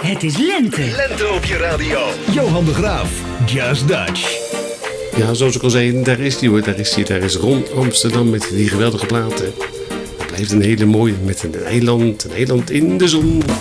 Het is lente. Lente op je radio. Johan de Graaf, Just Dutch. Ja, zoals ik al zei, daar is die hoor. Daar is Ron Amsterdam met die geweldige platen. Het blijft een hele mooie met een eiland in de zon.